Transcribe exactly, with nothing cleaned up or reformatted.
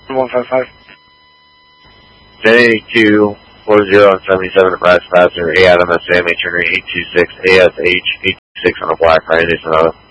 one five five. ten eighty-two, four zero and seventy-seven Nebraska passenger, A Adam S A, Matrix eight two six, A S H eight two six on a black, right, is another.